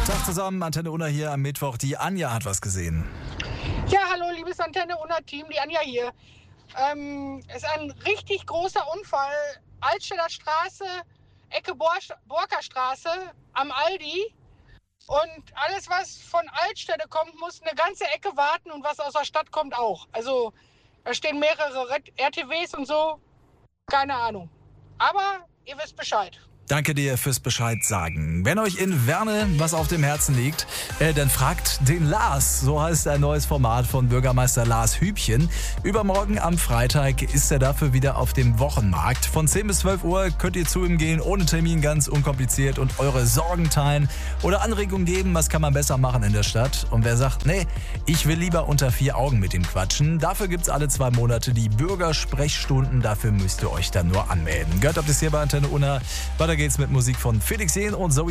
Tag zusammen, Antenne Unna hier am Mittwoch. Die Anja hat was gesehen. Ja, hallo, liebes Antenne Unna-Team, die Anja hier. Es ist ein richtig großer Unfall. Altstädter Straße, Ecke Borker Straße am Aldi. Und alles, was von Altstädte kommt, muss eine ganze Ecke warten und was aus der Stadt kommt auch. Also da stehen mehrere RTWs und so. Keine Ahnung. Aber ihr wisst Bescheid. Danke dir fürs Bescheid sagen. Wenn euch in Werne was auf dem Herzen liegt, dann fragt den Lars. So heißt ein neues Format von Bürgermeister Lars Hübchen. Übermorgen am Freitag ist er dafür wieder auf dem Wochenmarkt. Von 10 bis 12 Uhr könnt ihr zu ihm gehen, ohne Termin, ganz unkompliziert und eure Sorgen teilen oder Anregungen geben, was kann man besser machen in der Stadt. Und wer sagt, nee, ich will lieber unter 4 Augen mit ihm quatschen, dafür gibt's alle 2 Monate die Bürgersprechstunden. Dafür müsst ihr euch dann nur anmelden. Gehört habt ihr es hier bei Antenne Unna. Weiter geht's mit Musik von Felix Jähn und Zoe.